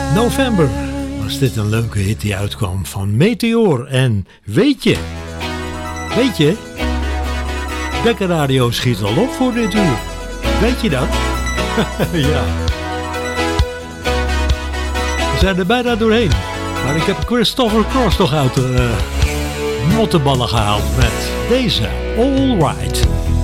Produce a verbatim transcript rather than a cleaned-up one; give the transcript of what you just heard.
November was dit een leuke hit die uitkwam van Meteor. En weet je, weet je, Bekker Radio schiet al op voor dit uur. Weet je dat? Ja. We zijn er bijna doorheen. Maar ik heb Christopher Cross toch uit de uh, mottenballen gehaald met deze All Right.